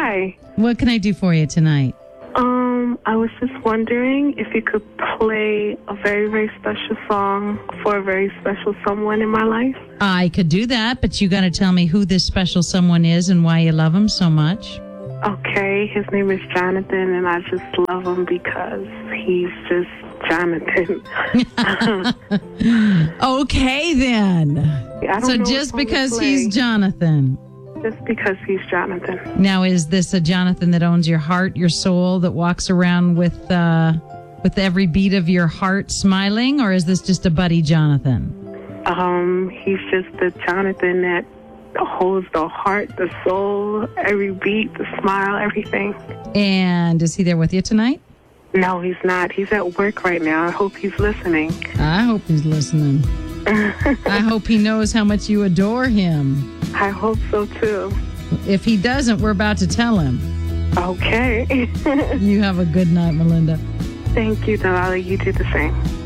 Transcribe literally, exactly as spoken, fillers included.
Hi. What can I do for you tonight? Um, I was just wondering if you could play a very, very special song for a very special someone in my life. I could do that, but you got to tell me who this special someone is and why you love him so much. Okay, his name is Jonathan, and I just love him because he's just Jonathan. Okay, then. I don't So know just what song to because play. he's Jonathan. Just because he's Jonathan. Now, is this a Jonathan that owns your heart, your soul, that walks around with uh, with every beat of your heart smiling, or is this just a buddy Jonathan? Um, he's just the Jonathan that holds the heart, the soul, every beat, the smile, everything. And is he there with you tonight? No, he's not. He's at work right now. I hope he's listening. I hope he's listening. I hope he knows how much you adore him. I hope so, too. If he doesn't, we're about to tell him. Okay. You have a good night, Melinda. Thank you, Delilah. You do the same.